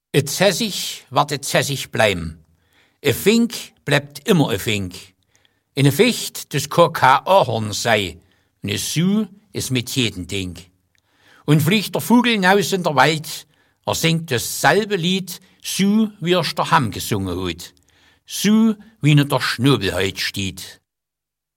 Et Zessig wat et Zessig bleiben. E Fink bleibt immer e Fink. In e Ficht, das kann kein Ahorn sei. Und es Su ist mit jedem Ding. Und fliegt der Vogel hinaus in der Wald, singt dasselbe Lied, so wie der Ham gesungen hat. So wie in der Schnobel heut steht.